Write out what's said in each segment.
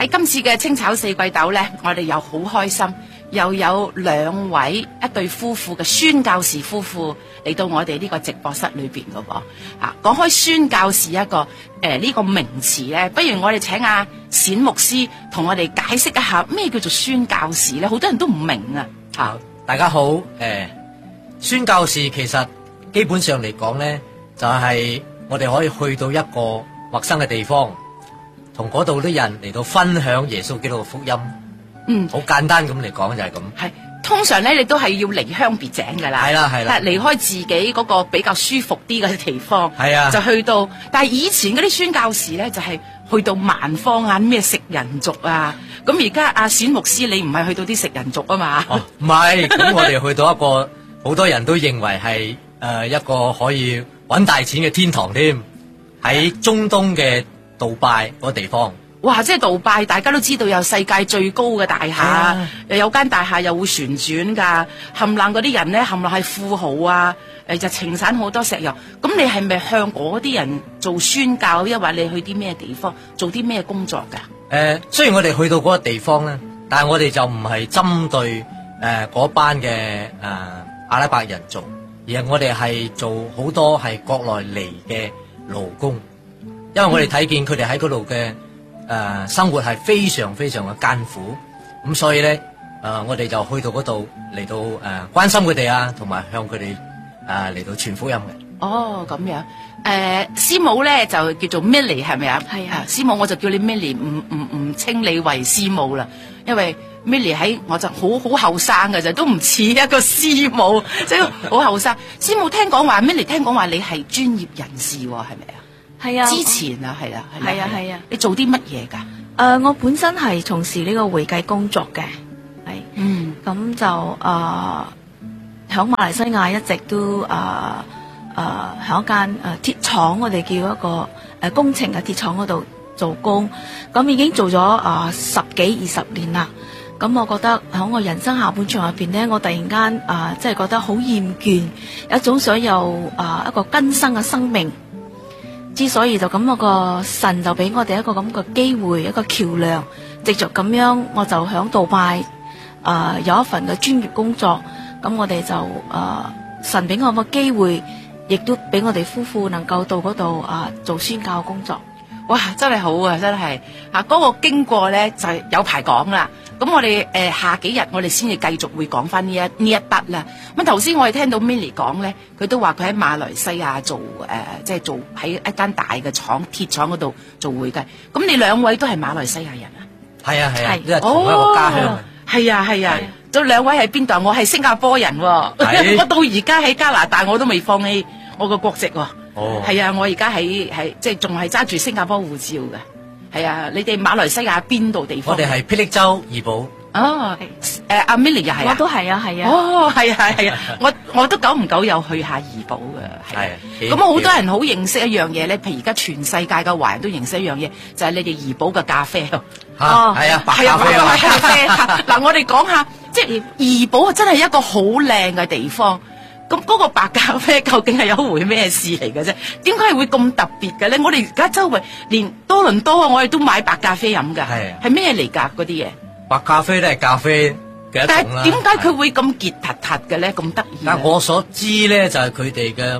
喺今次嘅清炒四季豆咧，我哋又好開心，又有兩位一對夫婦嘅宣教士夫婦嚟到我哋呢個直播室裏邊嘅喎。講開宣教士一個呢個名詞咧，不如我哋請阿冼牧師同我哋解釋一下咩叫做宣教士咧？好多人都唔明啊。 大家好，宣教士其實基本上嚟講咧，就係我哋可以去到一個陌生嘅地方，同嗰度啲人嚟到分享耶穌基督嘅福音。好簡單咁嚟講就係咁。 係通常咧，你都係要離鄉別井噶啦。係啦，離開自己嗰個比較舒服啲嘅地方。係啊，就去到。但係以前嗰啲宣教士咧，就係去到蠻荒啊，咩食人族啊。咁而家阿冼牧師，你唔係去到啲食人族啊嘛？ 哦，唔係。咁我哋去到一個好多人都認為係一個可以搵大錢嘅天堂添，喺中東嘅杜拜嗰個地方。 哇！即係杜拜，大家都知道有世界最高嘅大廈，又有間大廈又會旋轉㗎，冚唪唥嗰啲人咧，冚唪唥係富豪啊，就盛產好多石油。咁你係咪向嗰啲人做宣教，抑或你去啲咩地方做啲咩工作㗎？ 雖然我哋去到嗰個地方咧，但係我哋就唔係針對嗰班嘅阿拉伯人做，而係我哋係做好多係國內嚟嘅勞工，因為我哋睇見佢哋喺嗰度嘅生活係非常非常嘅艱苦，咁所以咧我哋就去到嗰度嚟到關心佢哋啊，同埋向佢哋嚟到傳福音嘅。 哦，咁樣。師母咧就叫做 Millie 係咪啊？係啊，師母我就叫你 Millie， 唔稱你為師母啦，因為 Millie 喺我就好後生嘅啫，都唔似一個師母，即係好後生。師母聽講話 Millie 聽講話你係專業人士喎，係咪啊？ 係啊， 之前啊，係啊， 係啊， 你做啲乜嘢㗎？ 我本身係從事呢個會計工作嘅，咁就響馬來西亞一直都響一間鐵廠，我哋叫一個工程嘅鐵廠嗰度做工，咁已經做咗10幾20年啦。咁我覺得喺我人生下半場入邊咧，我突然間即係覺得好厭倦，有一種想有一個更新嘅生命。之所以就咁個神就俾我哋一個咁嘅機會，一個橋樑，藉着咁樣我就響杜拜有一份嘅專業工作。咁我哋就神俾我個機會，亦都俾我哋夫婦能夠到嗰度做宣教工作。 哇，真係好啊，真係嗰個經過咧就係有排講啦。咁我哋下幾日我哋先至繼續會講翻呢一筆啦。咁頭先我哋聽到 Millie 講咧，佢都話佢喺馬來西亞做即係做喺一間大嘅鐵廠嗰度做會計。咁你兩位都係馬來西亞人啊？ 係啊，因為同一個家鄉。 係啊，咁兩位喺邊度？我係新加坡人喎，我到而家喺加拿大我都未放棄我個國籍喎。係啊，我而家喺即係仲係揸住新加坡護照嘅。係啊，你哋馬來西亞邊度地方？ 我哋係霹靂州怡保。 哦，阿 Millie 又係啊？ 我都係啊。 哦，係啊，我都久唔久有去下怡保嘅。係。咁好多人好認識一樣嘢咧，譬如而家全世界嘅華人都認識一樣嘢，就係你哋怡保嘅咖啡。 係啊，白咖啡。 嗱，我哋講下，即係怡保真係一個好靚嘅地方。咁嗰個白咖啡究竟係有一回咩事嚟嘅啫？點解係會咁特別嘅咧？我哋而家周圍連多倫多我哋都買白咖啡飲噶，係咩嚟㗎嗰啲嘢？ 白咖啡都係咖啡嘅一種啦。但係點解佢會咁結突突嘅咧？咁得意？ 但我所知咧，就係佢哋嘅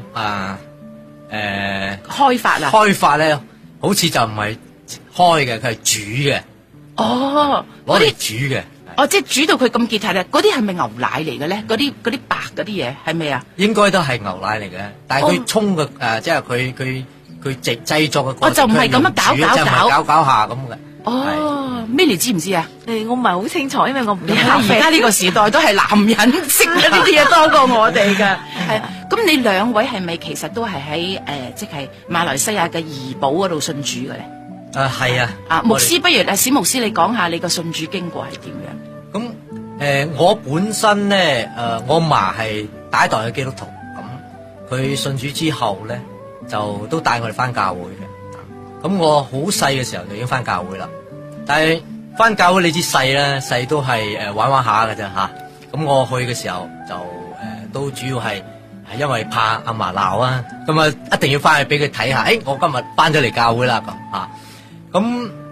開發咧，好似就唔係開嘅，佢係煮嘅。 哦， 攞嚟煮嘅。 即係煮到佢咁結實啊！嗰啲係咪牛奶嚟嘅咧？嗰啲白嗰啲嘢係咪啊？ 應該都係牛奶嚟嘅，但係佢沖嘅即係佢製作嘅。 我就唔係咁樣搞下咁嘅。 哦，Millie知唔知啊？ 我唔係好清楚，因為我唔理而家呢個時代都係男人識呢啲嘢多過我哋㗎。係咁，你兩位係咪其實都係喺即係馬來西亞嘅怡保嗰度信主嘅咧？ 係啊。 牧師，不如冼牧師你講下你個信主經過係點樣？ 咁我本身咧我嫲係第一代嘅基督徒，咁佢信主之後咧就都帶我哋翻教會嘅。咁我好細嘅時候就已經翻教會啦，但係翻教會你知細啦，細都係玩玩下㗎啫吓。咁我去嘅時候就都主要係因為怕阿嫲鬧啊，咁啊一定要翻去俾佢睇下，我今日翻咗嚟教會啦咁。咁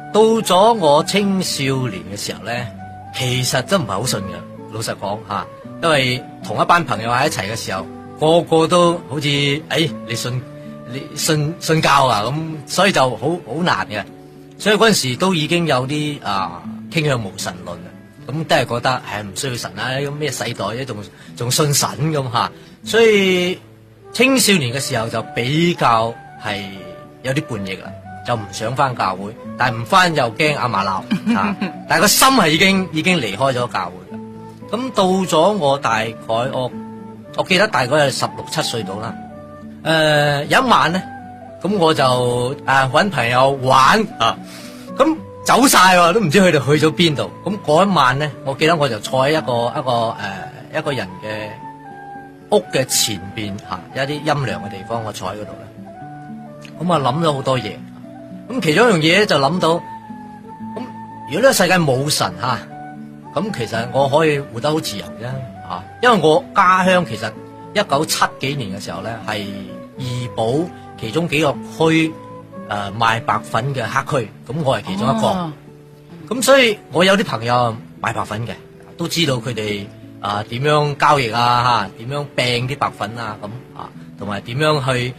到咗我青少年嘅時候咧，其實真唔係好信嘅，老實講吓，因為同一班朋友喺一齊嘅時候，個個都好似你信教啊咁，所以就好難嘅。所以嗰陣時都已經有啲傾向無神論啊，咁都係覺得係唔需要神啊，咁咩世代咧仲信神咁吓，所以青少年嘅時候就比較係有啲叛逆啦，就唔想翻教會，但係唔翻又驚阿嫲鬧啊，但係個心係已經離開咗教會啦。咁到咗我大概我記得大概係16、17歲到啦。有一晚咧，咁我就搵朋友玩啊，咁走晒喎，都唔知佢哋去咗邊度。咁嗰一晚咧，我記得我就坐喺一個人嘅屋嘅前邊有一啲陰涼嘅地方，我坐喺嗰度咧。咁啊諗咗好多嘢，咁其中一樣嘢就諗到，咁如果呢個世界冇神咁其實我可以活得好自由啫，因為我家鄉其實1970幾年嘅時候咧，係怡保其中幾個區賣白粉嘅黑區，咁我係其中一個。咁所以我有啲朋友賣白粉嘅，都知道佢哋點樣交易點樣掟啲白粉咁同埋點樣去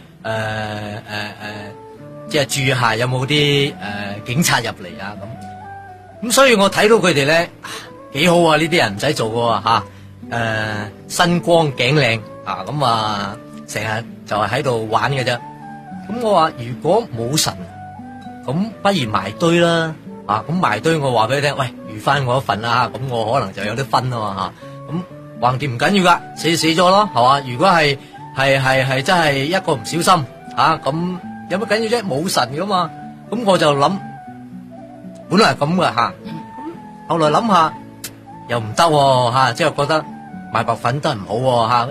即係注意下有冇啲警察入嚟咁。咁所以我睇到佢哋咧幾好啊！呢啲人唔使做嘅身光頸靚咁成日就係喺度玩嘅啫。咁我話如果冇神，咁不如埋堆啦咁埋堆，我話俾你聽，喂，預翻我一份啦，咁我可能就有啲分啊嘛咁橫掂唔緊要噶，死咗咯，係嘛？如果係真係一個唔小心咁有乜緊要啫？冇神噶嘛。咁我就諗，本來係咁噶咁後來諗下又唔得即係覺得賣白粉都係唔好